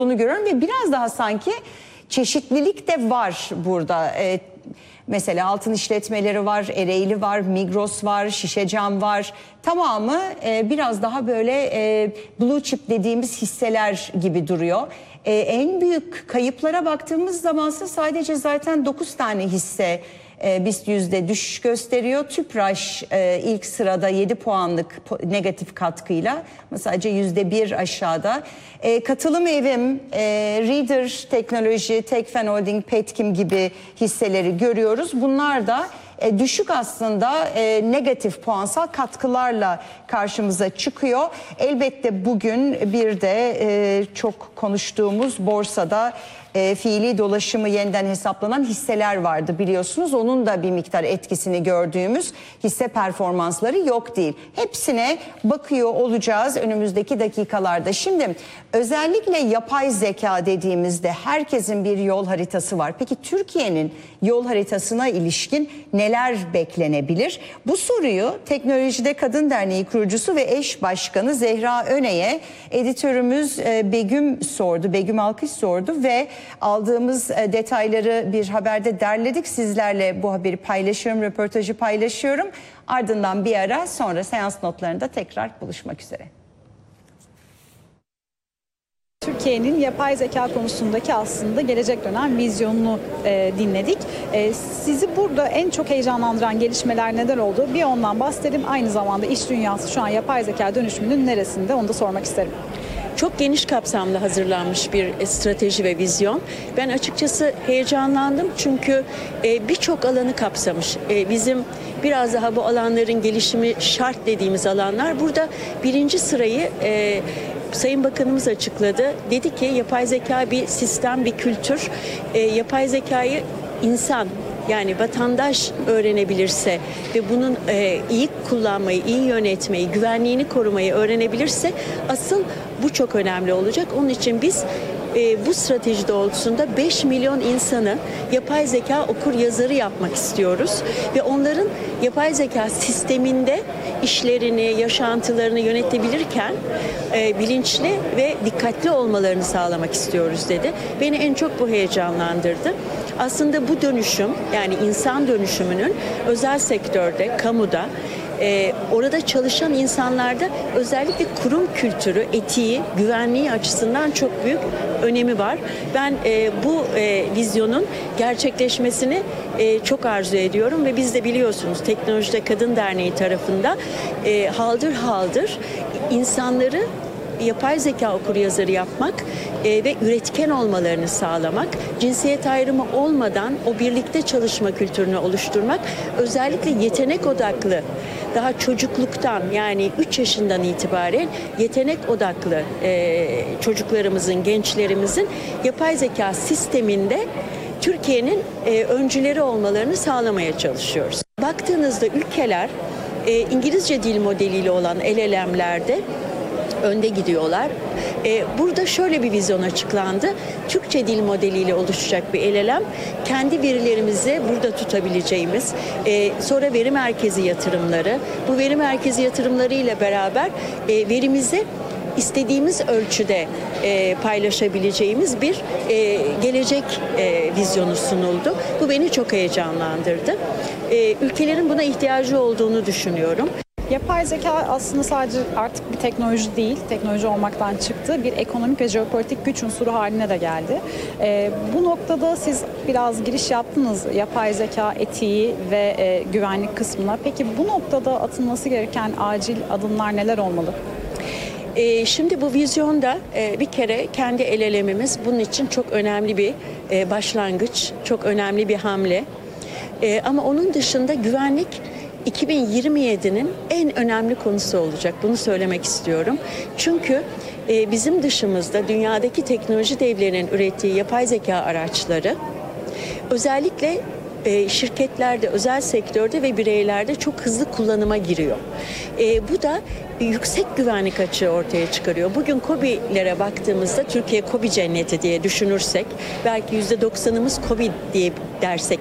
Bunu görüyorum ve biraz daha sanki çeşitlilik de var burada. Mesela altın işletmeleri var, Ereğli var, Migros var, Şişecam var. Tamamı biraz daha böyle blue chip dediğimiz hisseler gibi duruyor. En büyük kayıplara baktığımız zamansa sadece zaten 9 tane hisse BIST yüzde düşüş gösteriyor. Tüpraş ilk sırada 7 puanlık negatif katkıyla sadece %1 aşağıda. Katılım Evim, Reader Teknoloji, Tekfen Holding, Petkim gibi hisseleri görüyoruz. Bunlar da düşük aslında negatif puansal katkılarla karşımıza çıkıyor. Elbette bugün bir de çok konuştuğumuz borsada fiili dolaşımı yeniden hesaplanan hisseler vardı biliyorsunuz. Onun da bir miktar etkisini gördüğümüz hisse performansları yok değil. Hepsine bakıyor olacağız önümüzdeki dakikalarda. Şimdi özellikle yapay zeka dediğimizde herkesin bir yol haritası var. Peki Türkiye'nin yol haritasına ilişkin neler beklenebilir? Bu soruyu Teknolojide Kadın Derneği kurucusu ve eş başkanı Zehra Öney'e editörümüz Begüm Alkış sordu ve aldığımız detayları bir haberde derledik. Sizlerle bu haberi paylaşıyorum, röportajı paylaşıyorum. Ardından bir ara, sonra seans notlarında tekrar buluşmak üzere. Türkiye'nin yapay zeka konusundaki aslında gelecek dönem vizyonunu dinledik. Sizi burada en çok heyecanlandıran gelişmeler neler oldu? Bir ondan bahsedelim. Aynı zamanda iş dünyası şu an yapay zeka dönüşümünün neresinde, onu da sormak isterim. Çok geniş kapsamlı hazırlanmış bir strateji ve vizyon. Ben açıkçası heyecanlandım çünkü birçok alanı kapsamış. Bizim biraz daha bu alanların gelişimi şart dediğimiz alanlar. Burada birinci sırayı Sayın Bakanımız açıkladı. Dedi ki yapay zeka bir sistem, bir kültür. Yapay zekayı insan, yani vatandaş öğrenebilirse ve bunun iyi kullanmayı, iyi yönetmeyi, güvenliğini korumayı öğrenebilirse asıl bu çok önemli olacak. Onun için biz bu strateji doğrultusunda 5 milyon insanı yapay zeka okur yazarı yapmak istiyoruz. Ve onların yapay zeka sisteminde işlerini, yaşantılarını yönetebilirken bilinçli ve dikkatli olmalarını sağlamak istiyoruz dedi. Beni en çok bu heyecanlandırdı. Aslında bu dönüşüm, yani insan dönüşümünün özel sektörde, kamuda, orada çalışan insanlarda özellikle kurum kültürü, etiği, güvenliği açısından çok büyük önemi var. Ben bu vizyonun gerçekleşmesini çok arzu ediyorum ve biz de biliyorsunuz Teknolojide Kadın Derneği tarafından haldır haldır insanları yapay zeka okuryazarı yapmak ve üretken olmalarını sağlamak, cinsiyet ayrımı olmadan o birlikte çalışma kültürünü oluşturmak, özellikle yetenek odaklı, daha çocukluktan, yani 3 yaşından itibaren yetenek odaklı çocuklarımızın, gençlerimizin yapay zeka sisteminde Türkiye'nin öncüleri olmalarını sağlamaya çalışıyoruz. Baktığınızda ülkeler İngilizce dil modeliyle olan LLM'lerde önde gidiyorlar. Burada şöyle bir vizyon açıklandı. Türkçe dil modeliyle oluşacak bir LLM, kendi verilerimizi burada tutabileceğimiz, sonra veri merkezi yatırımları, bu veri merkezi yatırımları ile beraber verimizi istediğimiz ölçüde paylaşabileceğimiz bir gelecek vizyonu sunuldu. Bu beni çok heyecanlandırdı. Ülkelerin buna ihtiyacı olduğunu düşünüyorum. Yapay zeka aslında sadece artık bir teknoloji değil, teknoloji olmaktan çıktı. Bir ekonomik ve jeopolitik güç unsuru haline de geldi. Bu noktada siz biraz giriş yaptınız yapay zeka etiği ve güvenlik kısmına. Peki bu noktada atılması gereken acil adımlar neler olmalı? Şimdi bu vizyonda bir kere kendi LLM'imiz bunun için çok önemli bir başlangıç, çok önemli bir hamle. Ama onun dışında güvenlik 2027'nin en önemli konusu olacak. Bunu söylemek istiyorum. Çünkü bizim dışımızda dünyadaki teknoloji devlerinin ürettiği yapay zeka araçları özellikle şirketlerde, özel sektörde ve bireylerde çok hızlı kullanıma giriyor. Bu da yüksek güvenlik açığı ortaya çıkarıyor. Bugün KOBİ'lere baktığımızda, Türkiye KOBİ cenneti diye düşünürsek, belki %90'ımız KOBİ diye dersek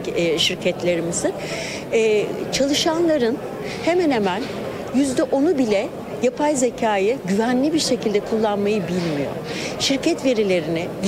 şirketlerimizin, çalışanların hemen hemen %10'u bile yapay zekayı güvenli bir şekilde kullanmayı bilmiyor. Şirket verilerini